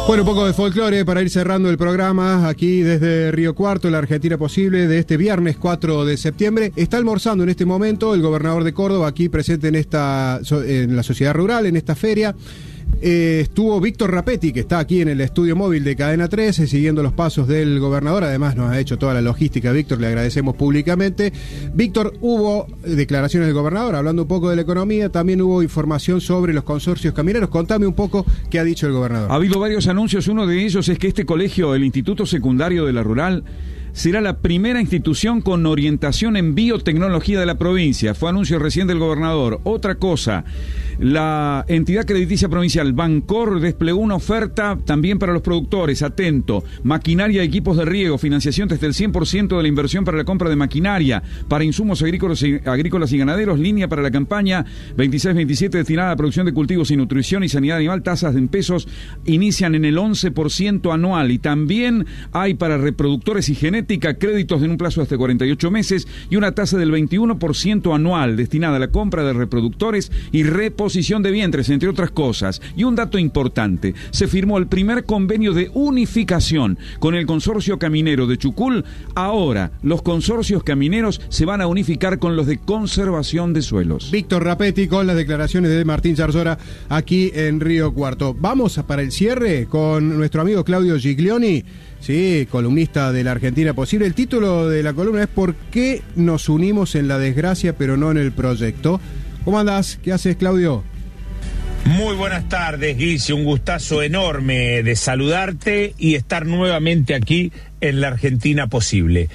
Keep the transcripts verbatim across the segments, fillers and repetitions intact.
Bueno, un poco de folclore para ir cerrando el programa aquí desde Río Cuarto, la Argentina Posible, de este viernes cuatro de septiembre. Está almorzando en este momento el gobernador de Córdoba aquí presente en esta en la sociedad rural, en esta feria. Eh, estuvo Víctor Rapetti, que está aquí en el estudio móvil de Cadena trece, siguiendo los pasos del gobernador. Además nos ha hecho toda la logística, Víctor, le agradecemos públicamente. Víctor, hubo declaraciones del gobernador hablando un poco de la economía, también hubo información sobre los consorcios camineros. Contame un poco qué ha dicho el gobernador. Ha habido varios anuncios, uno de ellos es que este colegio, el Instituto Secundario de la Rural, será la primera institución con orientación en biotecnología de la provincia. Fue anuncio recién del gobernador. Otra cosa, la entidad crediticia provincial Bancor desplegó una oferta también para los productores. Atento, maquinaria y equipos de riego, financiación desde el cien por ciento de la inversión para la compra de maquinaria, para insumos agrícolas y, agrícolas y ganaderos, línea para la campaña veintiséis veintisiete destinada a la producción de cultivos y nutrición y sanidad animal. Tasas en pesos inician en el once por ciento anual, y también hay para reproductores y genéticos créditos en un plazo de hasta cuarenta y ocho meses y una tasa del veintiuno por ciento anual destinada a la compra de reproductores y reposición de vientres, entre otras cosas. Y un dato importante, se firmó el primer convenio de unificación con el consorcio caminero de Chucul. Ahora los consorcios camineros se van a unificar con los de conservación de suelos. Víctor Rapetti con las declaraciones de Martín Zarzora aquí en Río Cuarto. Vamos para el cierre con nuestro amigo Claudio Giglioni, sí, columnista de la Argentina Posible. El título de la columna es ¿Por qué nos unimos en la desgracia pero no en el proyecto? ¿Cómo andás? ¿Qué haces, Claudio? Muy buenas tardes, Guille. Un gustazo enorme de saludarte y estar nuevamente aquí en la Argentina Posible.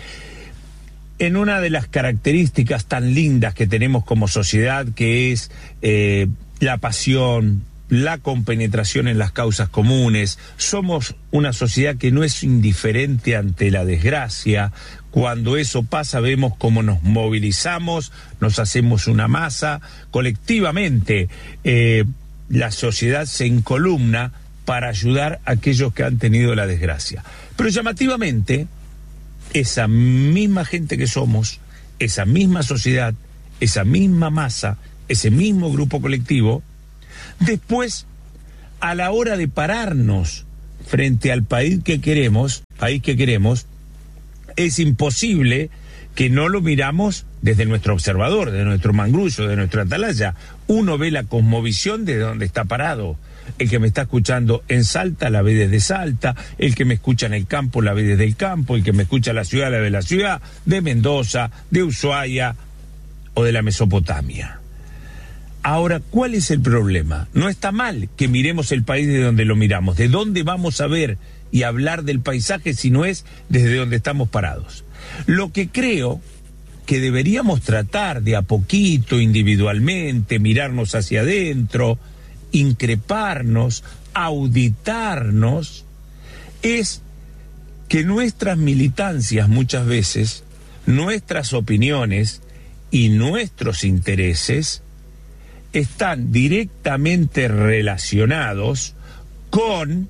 En una de las características tan lindas que tenemos como sociedad, que es eh, la pasión, la compenetración en las causas comunes. Somos una sociedad que no es indiferente ante la desgracia. Cuando eso pasa, vemos cómo nos movilizamos, nos hacemos una masa. Colectivamente, eh, la sociedad se encolumna para ayudar a aquellos que han tenido la desgracia. Pero llamativamente, esa misma gente que somos, esa misma sociedad, esa misma masa, ese mismo grupo colectivo, después, a la hora de pararnos frente al país que queremos, país que queremos, es imposible que no lo miramos desde nuestro observador, de nuestro mangrullo, de nuestra atalaya. Uno ve la cosmovisión de donde está parado. El que me está escuchando en Salta la ve desde Salta, el que me escucha en el campo la ve desde el campo, el que me escucha en la ciudad la ve de la ciudad, de Mendoza, de Ushuaia o de la Mesopotamia. Ahora, ¿cuál es el problema? No está mal que miremos el país de donde lo miramos. ¿De dónde vamos a ver y hablar del paisaje si no es desde donde estamos parados? Lo que creo que deberíamos tratar de a poquito, individualmente, mirarnos hacia adentro, increparnos, auditarnos, es que nuestras militancias muchas veces, nuestras opiniones y nuestros intereses están directamente relacionados con,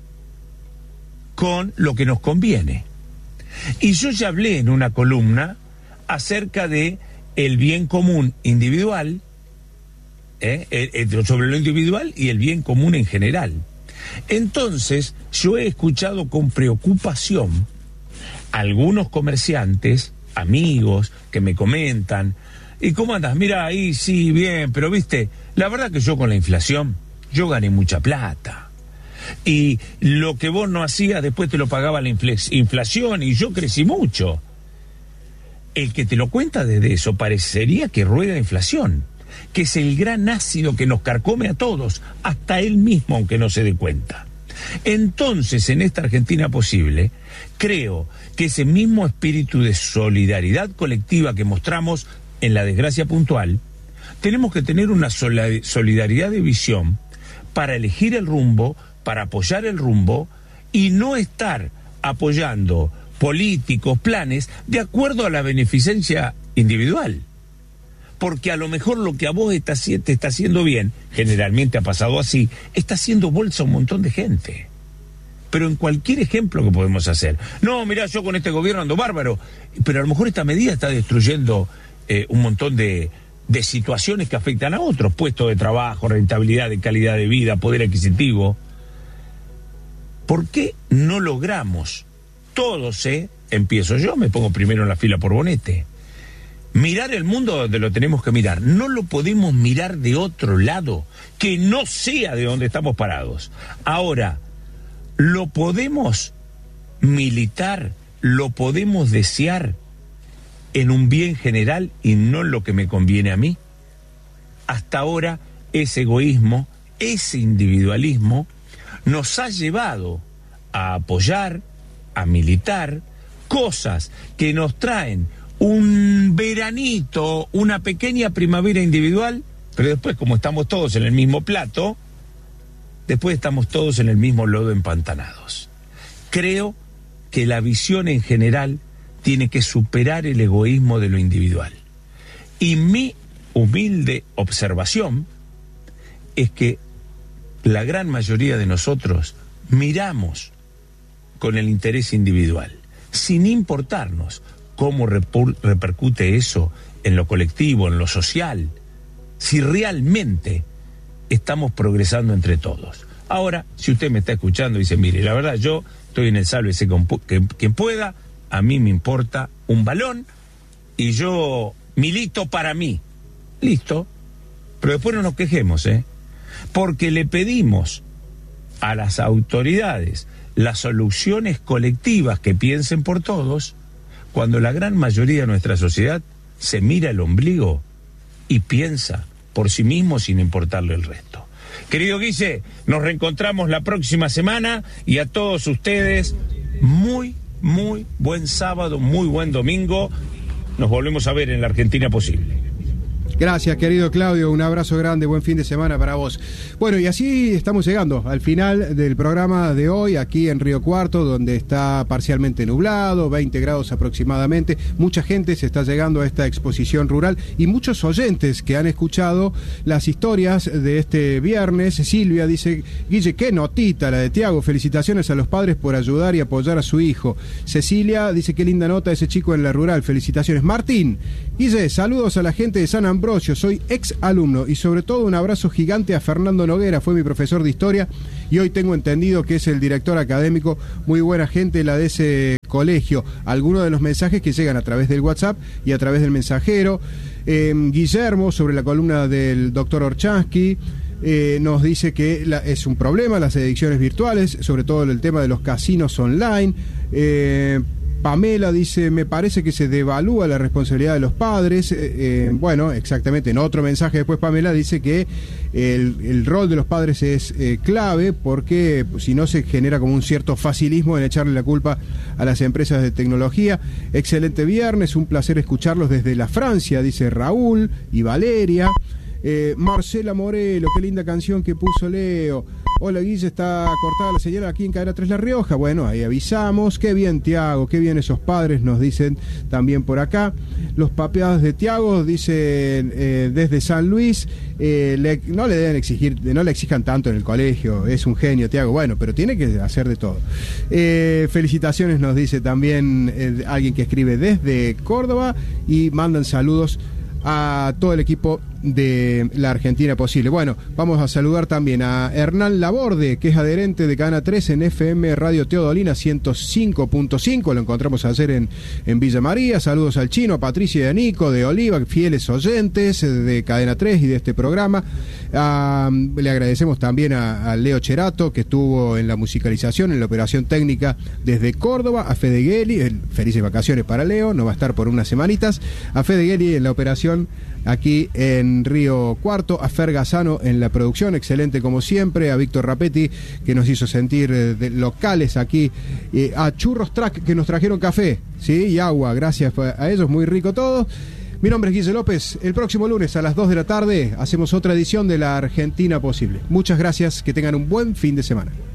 con lo que nos conviene. Y yo ya hablé en una columna acerca de el bien común individual, ¿eh? sobre lo individual y el bien común en general. Entonces, yo he escuchado con preocupación a algunos comerciantes, amigos, que me comentan: ¿y cómo andas? Mira, ahí sí, bien, pero viste, la verdad que yo con la inflación, yo gané mucha plata. Y lo que vos no hacías, después te lo pagaba la inflación y yo crecí mucho. El que te lo cuenta desde eso parecería que rueda inflación, que es el gran ácido que nos carcome a todos, hasta él mismo, aunque no se dé cuenta. Entonces, en esta Argentina Posible, creo que ese mismo espíritu de solidaridad colectiva que mostramos en la desgracia puntual, tenemos que tener una solidaridad de visión para elegir el rumbo, para apoyar el rumbo y no estar apoyando políticos, planes, de acuerdo a la beneficencia individual. Porque a lo mejor lo que a vos está, te está haciendo bien, generalmente ha pasado así, está haciendo bolsa a un montón de gente. Pero en cualquier ejemplo que podemos hacer. No, mirá, yo con este gobierno ando bárbaro, pero a lo mejor esta medida está destruyendo eh, un montón de, de situaciones que afectan a otros, puestos de trabajo, rentabilidad, de calidad de vida, poder adquisitivo. ¿Por qué no logramos todos, eh? Empiezo yo, me pongo primero en la fila por bonete. Mirar el mundo donde lo tenemos que mirar. No lo podemos mirar de otro lado, que no sea de donde estamos parados. Ahora, lo podemos militar, lo podemos desear en un bien general y no en lo que me conviene a mí. Hasta ahora, ese egoísmo, ese individualismo, nos ha llevado a apoyar, a militar, cosas que nos traen un veranito, una pequeña primavera individual, pero después, como estamos todos en el mismo plato, después estamos todos en el mismo lodo empantanados. Creo que la visión en general tiene que superar el egoísmo de lo individual. Y mi humilde observación es que la gran mayoría de nosotros miramos con el interés individual, sin importarnos cómo reper- repercute eso en lo colectivo, en lo social, si realmente estamos progresando entre todos. Ahora, si usted me está escuchando y dice, mire, la verdad yo estoy en el sálvese que quien pueda, a mí me importa un balón y yo milito para mí. Listo, pero después no nos quejemos, ¿eh? Porque le pedimos a las autoridades las soluciones colectivas que piensen por todos, cuando la gran mayoría de nuestra sociedad se mira el ombligo y piensa por sí mismo sin importarle el resto. Querido Guille, nos reencontramos la próxima semana y a todos ustedes, muy, muy buen sábado, muy buen domingo. Nos volvemos a ver en la Argentina Posible. Gracias, querido Claudio, un abrazo grande, buen fin de semana para vos. Bueno, y así estamos llegando al final del programa de hoy, aquí en Río Cuarto, donde está parcialmente nublado, veinte grados aproximadamente. Mucha gente se está llegando a esta exposición rural y muchos oyentes que han escuchado las historias de este viernes. Silvia dice, Guille, qué notita la de Tiago, felicitaciones a los padres por ayudar y apoyar a su hijo. Cecilia dice, qué linda nota ese chico en la rural, felicitaciones. Martín, Guille, saludos a la gente de San Ambrosio. Soy ex alumno y sobre todo un abrazo gigante a Fernando Noguera, fue mi profesor de historia y hoy tengo entendido que es el director académico, muy buena gente la de ese colegio. Algunos de los mensajes que llegan a través del WhatsApp y a través del mensajero. Eh, Guillermo, sobre la columna del doctor Orchansky, eh, nos dice que la, es un problema las adicciones virtuales, sobre todo el tema de los casinos online. Eh, Pamela dice, me parece que se devalúa la responsabilidad de los padres. Eh, eh, bueno, exactamente, en otro mensaje después Pamela dice que el, el rol de los padres es eh, clave porque pues, si no se genera como un cierto facilismo en echarle la culpa a las empresas de tecnología. Excelente viernes, un placer escucharlos desde la Francia, dice Raúl y Valeria. Eh, Marcela Morelo, qué linda canción que puso Leo. Hola Guille, está cortada la señal aquí en Cadena tres La Rioja. Bueno, ahí avisamos. Qué bien Tiago, qué bien esos padres, nos dicen también por acá. Los papeados de Tiago, dicen eh, desde San Luis, eh, le, no le deben exigir, no le exijan tanto en el colegio, es un genio Tiago, bueno, pero tiene que hacer de todo. Eh, felicitaciones nos dice también eh, alguien que escribe desde Córdoba y mandan saludos a todo el equipo de la Argentina Posible. Bueno, vamos a saludar también a Hernán Laborde, que es adherente de Cadena tres en F M Radio Teodolina ciento cinco punto cinco, lo encontramos ayer en, en Villa María. Saludos al Chino, a Patricia y a Nico de Oliva, fieles oyentes de Cadena tres y de este programa. Ah, le agradecemos también a, a Leo Cherato, que estuvo en la musicalización, en la operación técnica desde Córdoba, a Fede Gueli, el, felices vacaciones para Leo, no va a estar por unas semanitas, a Fede Gueli en la operación aquí en Río Cuarto, a Fer Gazzano en la producción, excelente como siempre, a Víctor Rapetti, que nos hizo sentir eh, de locales aquí, eh, a Churros Track, que nos trajeron café, ¿sí? Y agua, gracias a ellos, muy rico todo. Mi nombre es Guille López, el próximo lunes a las dos de la tarde hacemos otra edición de La Argentina Posible. Muchas gracias, que tengan un buen fin de semana.